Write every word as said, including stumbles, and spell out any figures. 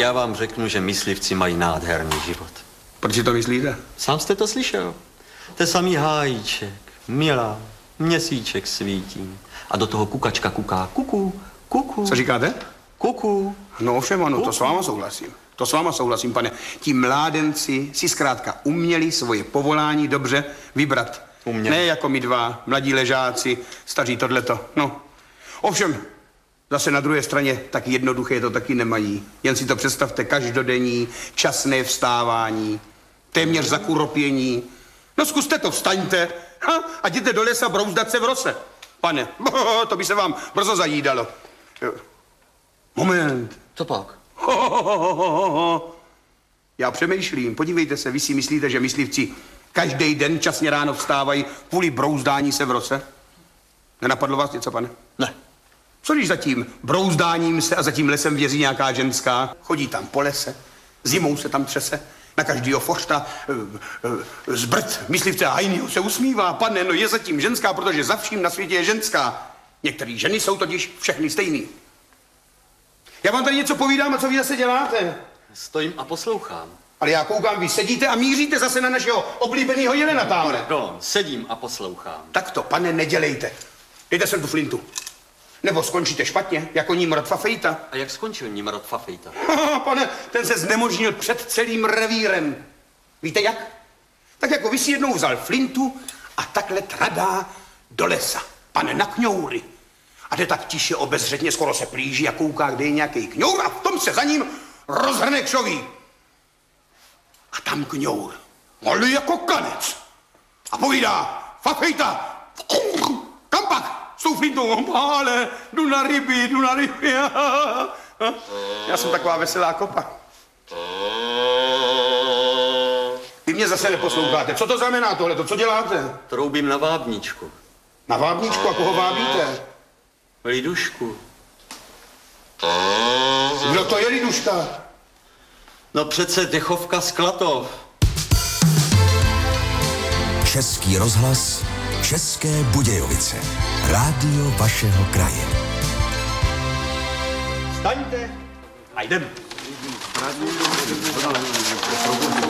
Já vám řeknu, že myslivci mají nádherný život. Proč si to myslíte? Sám jste to slyšel. To je samý hájíček, milá, měsíček svítí. A do toho kukačka kuká, kuku, kuku. Co říkáte? Kuku. No ovšem ano, to s váma souhlasím. To s váma souhlasím, pane. Ti mládenci si zkrátka uměli svoje povolání dobře vybrat. Uměli. Ne jako my dva, mladí ležáci, staří tohleto. No. Ovšem, zase na druhé straně tak jednoduché to taky nemají. Jen si to představte, každodenní, časné vstávání, téměř zakuropění. No zkuste to, vstaňte ha, a jděte do lesa brouzdat se v rose. Pane, to by se vám brzo zajídalo. Moment. Co pak? Ho, ho, ho, ho, ho. Já přemýšlím, podívejte se, vy si myslíte, že myslivci každý den časně ráno vstávají kvůli brouzdání se v rose? Nenapadlo vás něco, pane? Ne. Co když za tím brouzdáním se a za tím lesem věří nějaká ženská? Chodí tam po lese, zimou se tam třese, na každýho fošta zbrd myslivce a hajnýho se usmívá. Pane, no je zatím ženská, protože za vším na světě je ženská. Některé ženy jsou totiž všechny stejný. Já vám tady něco povídám a co vy zase děláte? Stojím a poslouchám. Ale já koukám, vy sedíte a míříte zase na našeho oblíbeného jelena tamhle. No, sedím a poslouchám. Tak to, pane, nedělejte. Dejte sem tu flintu. Nebo skončíte špatně, jako Nimrod Fafejta. A jak skončil Nimrod Fafejta? Pane, ten se znemožnil před celým revírem. Víte jak? Tak jako vy si jednou vzal flintu a takhle tradá do lesa. Pane, na kňoury. A jde tak tiše obezřetně, skoro se plíží a kouká, kde je nějaký kňour a v tom se za ním rozhrne kšoví. A tam kňour, ale jako kanec. A povídá, Fafejta, kam pak? S tou flintou, ale jdu na ryby, jdu na ryby. Já jsem taková veselá kopa. Vy mě zase neposloucháte. Co to znamená tohleto? Co děláte? Troubím na vábničku. Na vábničku? A koho vábíte? Lidušku. Kdo to je, Liduška? No přece dechovka z Klatov. Český rozhlas, České Budějovice. Rádio vašeho kraje. Staňte a jdem.